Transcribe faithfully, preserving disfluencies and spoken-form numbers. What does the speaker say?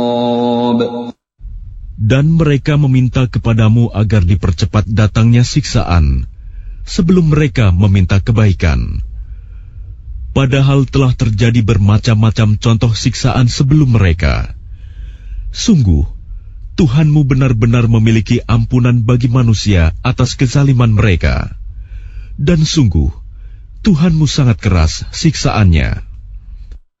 Dan mereka meminta kepadamu agar dipercepat datangnya siksaan sebelum mereka meminta kebaikan. Padahal telah terjadi bermacam-macam contoh siksaan sebelum mereka. Sungguh, Tuhanmu benar-benar memiliki ampunan bagi manusia atas kezaliman mereka. Dan sungguh, Tuhanmu sangat keras siksaannya.